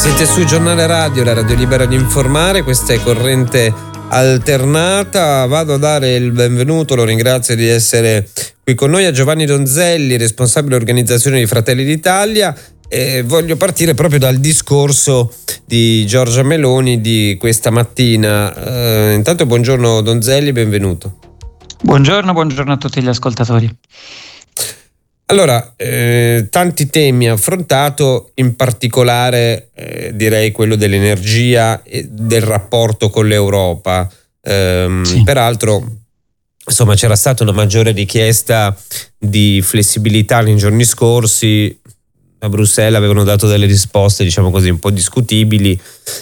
Siete su Giornale Radio, la radio libera di informare, questa è Corrente Alternata. Vado a dare il benvenuto, lo ringrazio di essere qui con noi, a Giovanni Donzelli, responsabile organizzazione di Fratelli d'Italia, e voglio partire proprio dal discorso di Giorgia Meloni di questa mattina. Intanto buongiorno Donzelli, benvenuto. Buongiorno a tutti gli ascoltatori. Allora, tanti temi affrontato, in particolare direi quello dell'energia e del rapporto con l'Europa. Sì. Peraltro, insomma, c'era stata una maggiore richiesta di flessibilità nei giorni scorsi. A Bruxelles avevano dato delle risposte, diciamo così, un po' discutibili.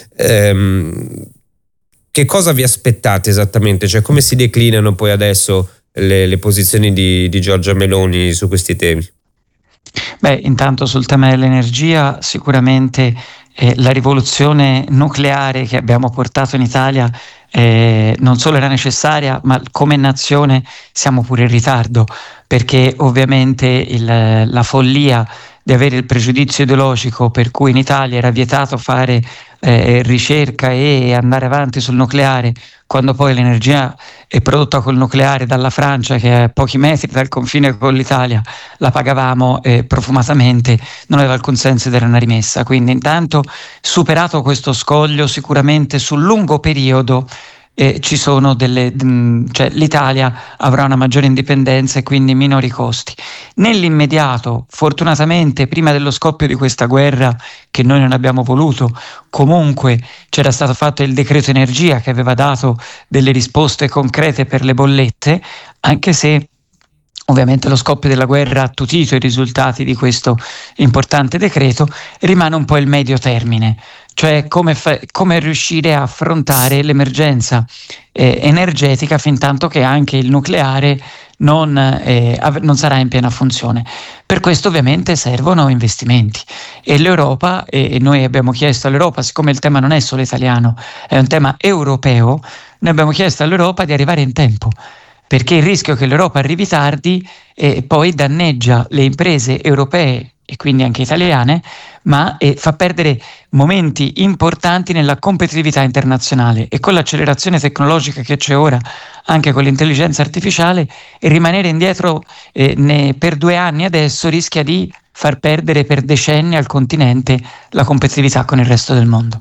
Che cosa vi aspettate esattamente? Cioè, come si declinano poi adesso le posizioni di Giorgia Meloni su questi temi? Beh, intanto sul tema dell'energia sicuramente la rivoluzione nucleare che abbiamo portato in Italia non solo era necessaria, ma come nazione siamo pure in ritardo, perché ovviamente la follia di avere il pregiudizio ideologico per cui in Italia era vietato fare ricerca e andare avanti sul nucleare, quando poi l'energia è prodotta col nucleare dalla Francia, che è a pochi metri dal confine con l'Italia, la pagavamo profumatamente, non aveva alcun senso ed era una rimessa. Quindi intanto, superato questo scoglio, sicuramente sul lungo periodo ci sono cioè l'Italia avrà una maggiore indipendenza e quindi minori costi. Nell'immediato, fortunatamente, prima dello scoppio di questa guerra che noi non abbiamo voluto, comunque c'era stato fatto il decreto energia che aveva dato delle risposte concrete per le bollette, anche se ovviamente lo scoppio della guerra ha attutito i risultati di questo importante decreto. Rimane un po' il medio termine, cioè come riuscire a affrontare l'emergenza energetica fin tanto che anche il nucleare non sarà in piena funzione. Per questo ovviamente servono investimenti e l'Europa, e noi abbiamo chiesto all'Europa, siccome il tema non è solo italiano, è un tema europeo, noi abbiamo chiesto all'Europa di arrivare in tempo, perché il rischio che l'Europa arrivi tardi poi danneggia le imprese europee e quindi anche italiane, ma fa perdere momenti importanti nella competitività internazionale, e con l'accelerazione tecnologica che c'è ora, anche con l'intelligenza artificiale, e rimanere indietro per 2 anni adesso rischia di far perdere per decenni al continente la competitività con il resto del mondo.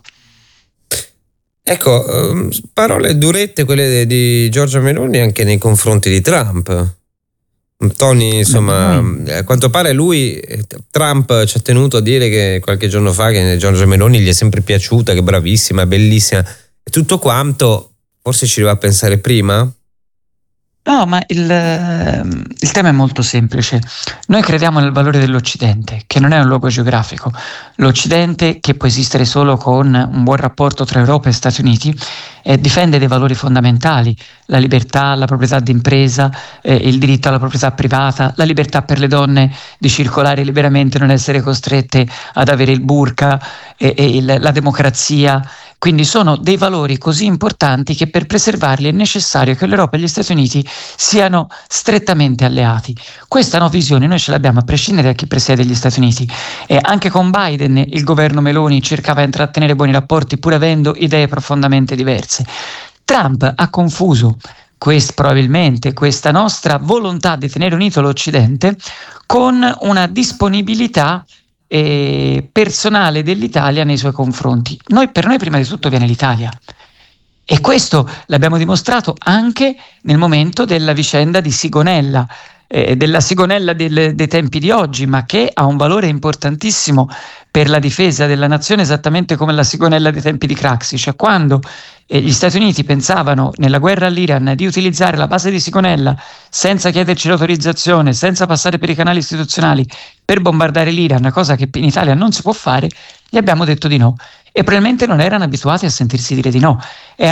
Ecco, parole durette quelle di Giorgia Meloni anche nei confronti di Trump. Tony, insomma, a quanto pare Trump ci ha tenuto a dire che qualche giorno fa che Giorgia Meloni gli è sempre piaciuta, che è bravissima, bellissima e tutto quanto. Forse ci doveva pensare prima? No, ma il tema è molto semplice. Noi crediamo nel valore dell'Occidente, che non è un luogo geografico. L'Occidente, che può esistere solo con un buon rapporto tra Europa e Stati Uniti, difende dei valori fondamentali: la libertà, la proprietà d'impresa, il diritto alla proprietà privata, la libertà per le donne di circolare liberamente, non essere costrette ad avere il burqa, la democrazia. Quindi sono dei valori così importanti che per preservarli è necessario che l'Europa e gli Stati Uniti siano strettamente alleati. Questa visione noi ce l'abbiamo a prescindere da chi presiede gli Stati Uniti. Anche con Biden il governo Meloni cercava di intrattenere buoni rapporti pur avendo idee profondamente diverse. Trump ha confuso probabilmente questa nostra volontà di tenere unito l'Occidente con una disponibilità personale dell'Italia nei suoi confronti. Per noi prima di tutto viene l'Italia, e questo l'abbiamo dimostrato anche nel momento della vicenda di Sigonella, della Sigonella dei tempi di oggi, ma che ha un valore importantissimo per la difesa della nazione, esattamente come la Sigonella dei tempi di Craxi. Cioè, quando gli Stati Uniti pensavano nella guerra all'Iran di utilizzare la base di Sigonella senza chiederci l'autorizzazione, senza passare per i canali istituzionali per bombardare l'Iran, cosa che in Italia non si può fare, gli abbiamo detto di no, e probabilmente non erano abituati a sentirsi dire di no, e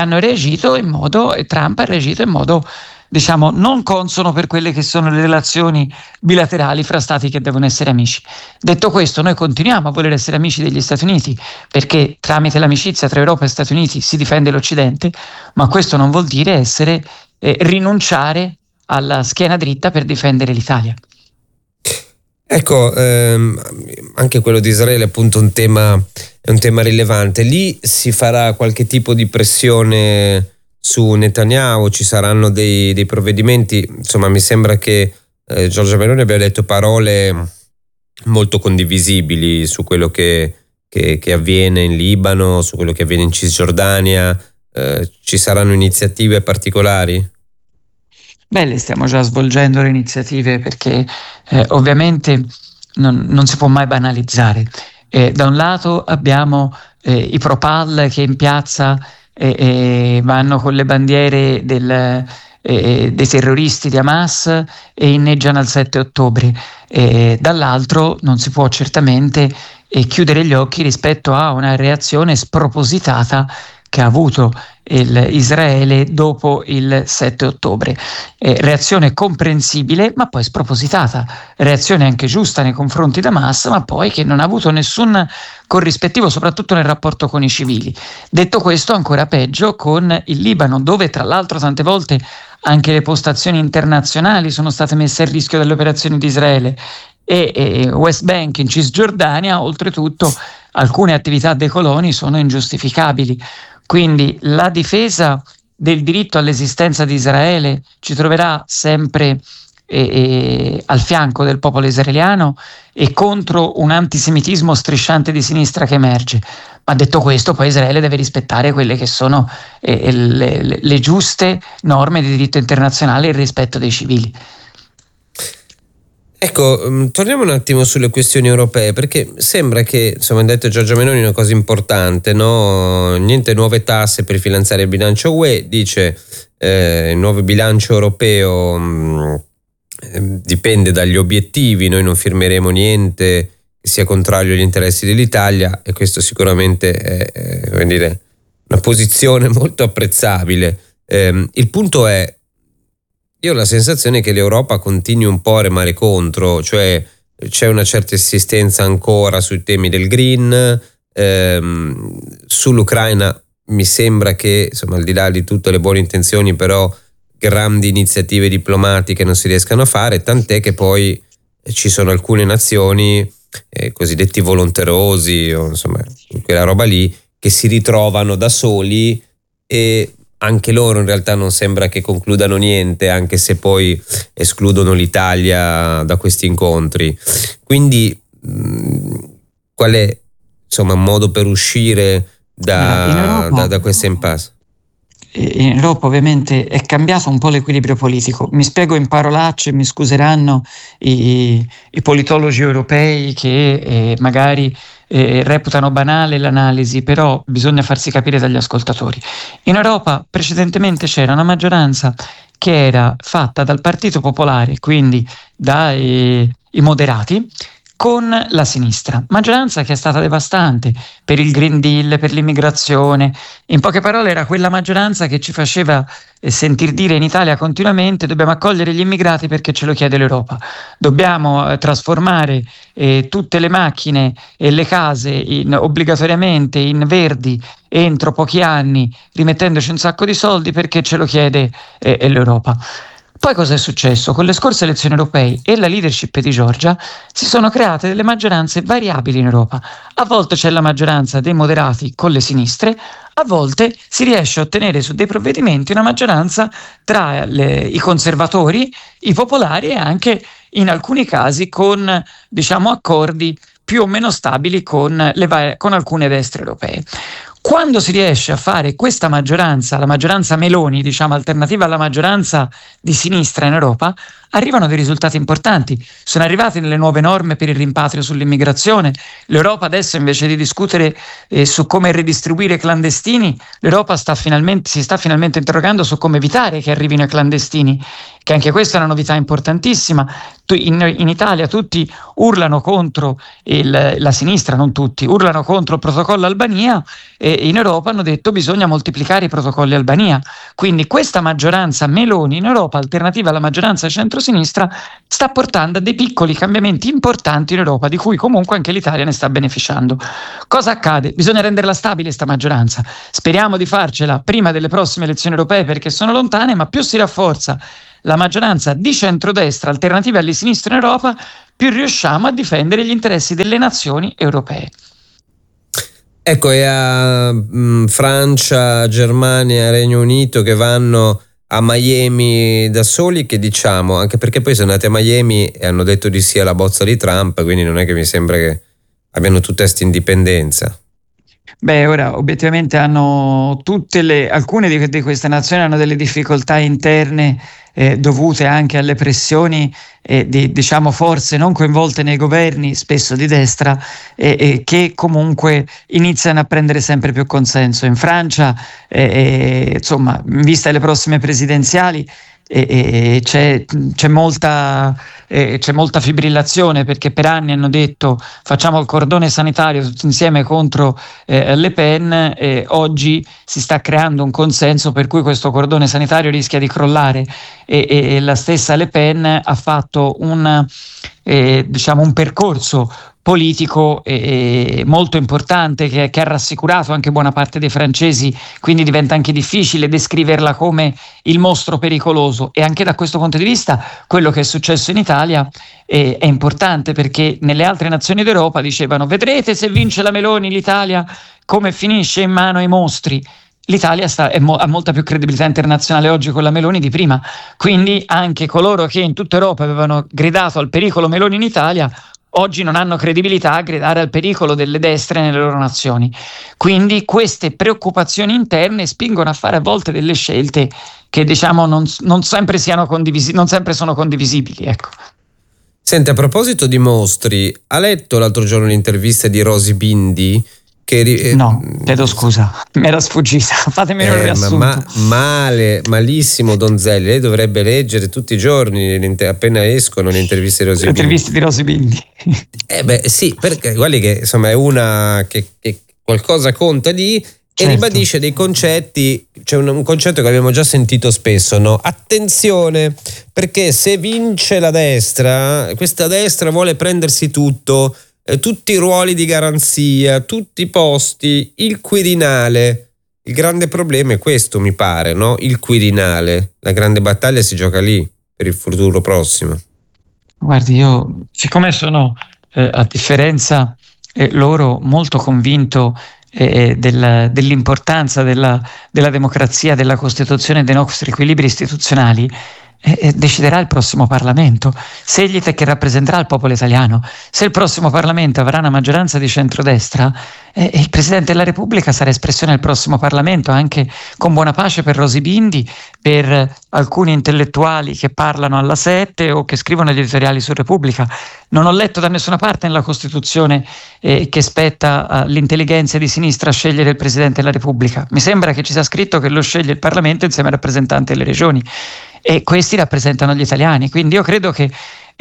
Trump ha reagito in modo, diciamo, non consono per quelle che sono le relazioni bilaterali fra stati che devono essere amici. Detto questo, noi continuiamo a voler essere amici degli Stati Uniti, perché tramite l'amicizia tra Europa e Stati Uniti si difende l'Occidente, ma questo non vuol dire rinunciare alla schiena dritta per difendere l'Italia. Ecco, anche quello di Israele è appunto un tema è un tema rilevante. Lì si farà qualche tipo di pressione su Netanyahu, ci saranno dei provvedimenti. Insomma, mi sembra che Giorgia Meloni abbia detto parole molto condivisibili su quello che avviene in Libano, su quello che avviene in Cisgiordania. Ci saranno iniziative particolari? Beh, le stiamo già svolgendo le iniziative perché ovviamente non si può mai banalizzare. Da un lato abbiamo i Propal che in piazza vanno con le bandiere dei terroristi di Hamas e inneggiano al 7 ottobre. Dall'altro non si può certamente chiudere gli occhi rispetto a una reazione spropositata che ha avuto Israele dopo il 7 ottobre. Reazione comprensibile ma poi spropositata, reazione anche giusta nei confronti di Hamas ma poi che non ha avuto nessun corrispettivo soprattutto nel rapporto con i civili. Detto questo, ancora peggio con il Libano, dove tra l'altro tante volte anche le postazioni internazionali sono state messe a rischio dalle operazioni di Israele, e West Bank in Cisgiordania, oltretutto alcune attività dei coloni sono ingiustificabili. Quindi la difesa del diritto all'esistenza di Israele ci troverà sempre al fianco del popolo israeliano e contro un antisemitismo strisciante di sinistra che emerge. Ma detto questo, poi Israele deve rispettare quelle che sono le giuste norme di diritto internazionale e il rispetto dei civili. Ecco, torniamo un attimo sulle questioni europee, perché sembra che, insomma, ha detto Giorgia Meloni una cosa importante, no? Niente nuove tasse per finanziare il bilancio UE, dice il nuovo bilancio europeo dipende dagli obiettivi, noi non firmeremo niente che sia contrario agli interessi dell'Italia, e questo sicuramente è come dire, una posizione molto apprezzabile. Il punto è, io ho la sensazione che l'Europa continui un po' a remare contro, cioè c'è una certa insistenza ancora sui temi del green, sull'Ucraina mi sembra che, insomma, al di là di tutte le buone intenzioni, però grandi iniziative diplomatiche non si riescano a fare, tant'è che poi ci sono alcune nazioni, cosiddetti volonterosi, o insomma quella roba lì, che si ritrovano da soli, e anche loro in realtà non sembra che concludano niente, anche se poi escludono l'Italia da questi incontri. Quindi qual è, insomma, un modo per uscire da questa impasse? In Europa ovviamente è cambiato un po' l'equilibrio politico. Mi spiego in parolacce, mi scuseranno i politologi europei che magari reputano banale l'analisi, però bisogna farsi capire dagli ascoltatori. In Europa precedentemente c'era una maggioranza che era fatta dal Partito Popolare, quindi dai i moderati, con la sinistra, maggioranza che è stata devastante per il Green Deal, per l'immigrazione. In poche parole era quella maggioranza che ci faceva sentir dire in Italia continuamente: dobbiamo accogliere gli immigrati perché ce lo chiede l'Europa, dobbiamo trasformare tutte le macchine e le case obbligatoriamente in verdi entro pochi anni, rimettendoci un sacco di soldi perché ce lo chiede l'Europa. Poi cosa è successo? Con le scorse elezioni europee e la leadership di Giorgia si sono create delle maggioranze variabili in Europa. A volte c'è la maggioranza dei moderati con le sinistre, a volte si riesce a ottenere su dei provvedimenti una maggioranza tra i conservatori, i popolari e anche in alcuni casi con, diciamo, accordi più o meno stabili con alcune destre europee. Quando si riesce a fare questa maggioranza, la maggioranza Meloni, diciamo, alternativa alla maggioranza di sinistra in Europa, arrivano dei risultati importanti. Sono arrivate nelle nuove norme per il rimpatrio sull'immigrazione. L'Europa adesso, invece di discutere su come ridistribuire i clandestini, l'Europa si sta finalmente interrogando su come evitare che arrivino i clandestini, che anche questa è una novità importantissima. In Italia tutti urlano contro la sinistra, non tutti, urlano contro il protocollo Albania, e in Europa hanno detto bisogna moltiplicare i protocolli Albania. Quindi questa maggioranza Meloni in Europa, alternativa alla maggioranza centrosinistra, sta portando a dei piccoli cambiamenti importanti in Europa, di cui comunque anche l'Italia ne sta beneficiando. Cosa accade? Bisogna renderla stabile sta maggioranza. Speriamo di farcela prima delle prossime elezioni europee perché sono lontane, ma più si rafforza la maggioranza di centrodestra alternativa alle sinistre in Europa, più riusciamo a difendere gli interessi delle nazioni europee. Ecco, e a Francia, Germania, Regno Unito che vanno a Miami da soli, che diciamo? Anche perché poi sono andati a Miami e hanno detto di sì alla bozza di Trump, quindi non è che mi sembra che abbiano tutta questa indipendenza. Beh, ora obiettivamente alcune di queste nazioni hanno delle difficoltà interne dovute anche alle pressioni di diciamo forze non coinvolte nei governi, spesso di destra, che comunque iniziano a prendere sempre più consenso. In Francia, insomma, in vista delle prossime presidenziali, c'è molta fibrillazione, perché per anni hanno detto facciamo il cordone sanitario tutti insieme contro Le Pen, e oggi si sta creando un consenso per cui questo cordone sanitario rischia di crollare, e la stessa Le Pen ha fatto diciamo un percorso politico molto importante che ha rassicurato anche buona parte dei francesi, quindi diventa anche difficile descriverla come il mostro pericoloso. E anche da questo punto di vista quello che è successo in Italia è importante, perché nelle altre nazioni d'Europa dicevano vedrete se vince la Meloni l'Italia come finisce in mano ai mostri. L'Italia ha molta più credibilità internazionale oggi con la Meloni di prima, quindi anche coloro che in tutta Europa avevano gridato al pericolo Meloni in Italia oggi non hanno credibilità a gridare al pericolo delle destre nelle loro nazioni. Quindi queste preoccupazioni interne spingono a fare a volte delle scelte che diciamo non sempre sono condivisibili, ecco. Senti, a proposito di mostri, ha letto l'altro giorno l'intervista di Rosy Bindi? No, chiedo scusa, mi era sfuggita, fatemi un riassunto. Malissimo Donzelli, lei dovrebbe leggere tutti i giorni appena escono le interviste di Rosy Bindi. Le interviste di Rosy Bindi. Sì, perché guardi che insomma è una che qualcosa conta di... E ribadisce dei concetti, c'è un concetto che abbiamo già sentito spesso, no? Attenzione, perché se vince la destra, questa destra vuole prendersi tutto, tutti i ruoli di garanzia, tutti i posti, il Quirinale. Il grande problema è questo, mi pare, no? Il Quirinale. La grande battaglia si gioca lì per il futuro prossimo. Guardi, io, siccome sono a differenza loro molto convinto dell'importanza della democrazia, della Costituzione e dei nostri equilibri istituzionali, deciderà il prossimo Parlamento, che rappresenterà il popolo italiano. Se il prossimo Parlamento avrà una maggioranza di centrodestra, il Presidente della Repubblica sarà espressione del prossimo Parlamento, anche con buona pace per Rosy Bindi, per alcuni intellettuali che parlano alla 7 o che scrivono gli editoriali su Repubblica. Non ho letto da nessuna parte nella Costituzione che spetta all'intelligenza di sinistra scegliere il Presidente della Repubblica. Mi sembra che ci sia scritto che lo sceglie il Parlamento insieme ai rappresentanti delle regioni, e questi rappresentano gli italiani. Quindi io credo che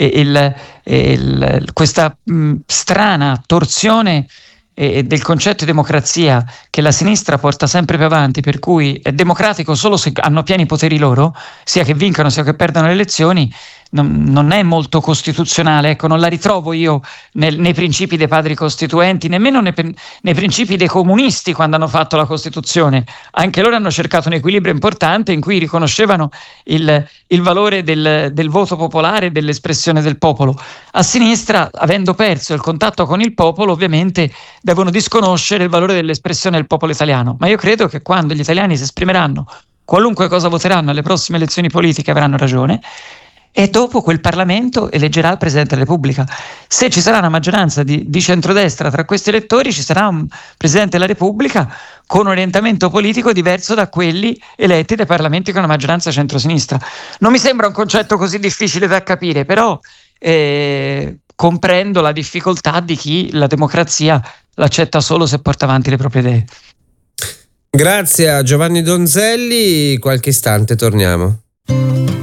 questa strana torsione del concetto di democrazia che la sinistra porta sempre più avanti, per cui è democratico solo se hanno pieni poteri loro, sia che vincano sia che perdano le elezioni, non è molto costituzionale. Ecco, non la ritrovo io nei principi dei padri costituenti, nemmeno nei principi dei comunisti quando hanno fatto la Costituzione. Anche loro hanno cercato un equilibrio importante in cui riconoscevano il valore del voto popolare e dell'espressione del popolo. A sinistra, avendo perso il contatto con il popolo, ovviamente devono disconoscere il valore dell'espressione del popolo italiano. Ma io credo che quando gli italiani si esprimeranno, qualunque cosa voteranno alle prossime elezioni politiche, avranno ragione, e dopo quel Parlamento eleggerà il Presidente della Repubblica. Se ci sarà una maggioranza di centrodestra tra questi elettori, ci sarà un Presidente della Repubblica con un orientamento politico diverso da quelli eletti dai parlamenti con una maggioranza centrosinistra. Non mi sembra un concetto così difficile da capire, però comprendo la difficoltà di chi la democrazia l'accetta solo se porta avanti le proprie idee. Grazie a Giovanni Donzelli, qualche istante torniamo.